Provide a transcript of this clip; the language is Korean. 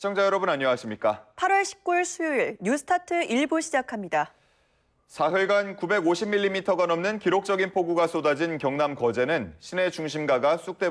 시청자 여러분 안녕하십니까? 8월 19일 수요일 뉴스타트 1부 시작합니다. 사흘간 950mm가 넘는 기록적인 폭우가 쏟아진 경남 거제는 시내 중심가가 쑥대